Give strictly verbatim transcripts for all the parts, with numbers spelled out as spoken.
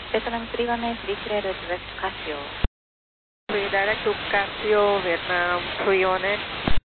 Vietnam three one eight, reach railway to West Casio. Redirect to Casio, Vietnam three one eight.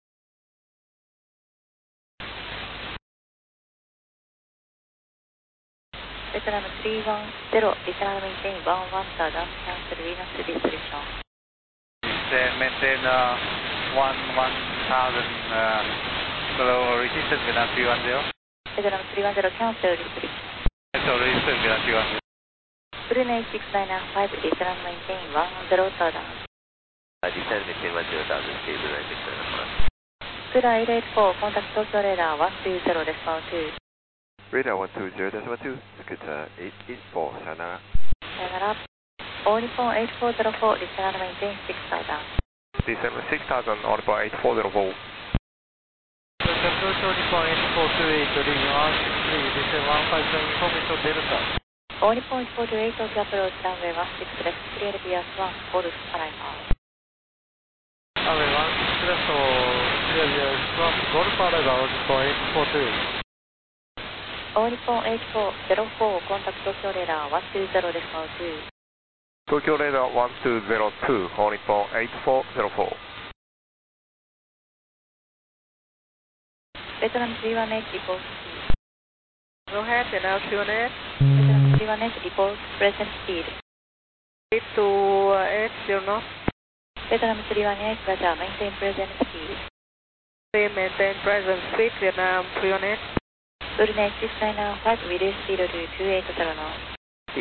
Vietnam three one zero, return maintain one one thousand, cancel Venus restriction. Then maintain uh, one one thousand, uh, below resistance Vietnam three one zero. Vietnam three one zero, cancel restriction. Cancel resistance Vietnam three one zero. Brunei six nine nine five, return maintain one zero thousand. Descend maintain one zero thousand, stable nine six nine five. Kura eight eight four, contact Tokyo radar one two zero, decimal two. Radar one two zero decimal two, Scooter eight eight four, sayonara. Sayonara. All Nippon eight four zero four, return maintain six thousand. Descend six thousand, All Nippon eight four zero four. Tokyo Nippon eight four two eight, leaving one six three, descend one five seven, information Delta. All Nippon eight four two eight, Tokyo approach runway one six left, clear P S one, hold arrival. Runway one six left, clear P S one, Golf arrival, Nippon eight four two eight. All Nippon eight four zero four, contact Tokyo radar one two zero, decimal two. Tokyo radar one two zero two, All Nippon eight four zero four. Vietnam three one eight, report. Go ahead, Vietnam three one eight. Vietnam three one eight, report, present speed. eight two eight zero knots. Vietnam three one eight, roger, maintain present speed. Maintain present speed, Vietnam three one eight. Brunei six nine nine five, reduce speed to two eight zero knots.